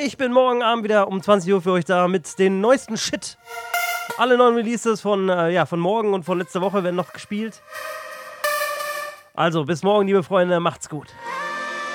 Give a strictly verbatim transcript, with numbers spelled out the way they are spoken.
Ich bin morgen Abend wieder um zwanzig Uhr für euch da mit den neuesten Shit. Alle neuen Releases von, äh, ja, von morgen und von letzter Woche werden noch gespielt. Also, bis morgen, liebe Freunde. Macht's gut.